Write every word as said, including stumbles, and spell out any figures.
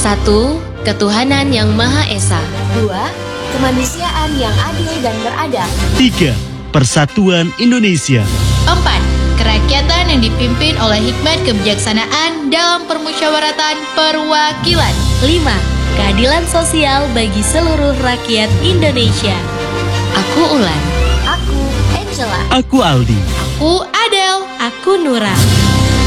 Satu, ketuhanan yang Maha Esa. Dua, kemanusiaan yang adil dan beradab. Tiga, persatuan Indonesia. Empat, kerakyatan yang dipimpin oleh hikmat kebijaksanaan dalam permusyawaratan perwakilan. Lima, keadilan sosial bagi seluruh rakyat Indonesia. Aku Ulan. Aku Angela. Aku Aldi. Aku Adel. Aku Nura.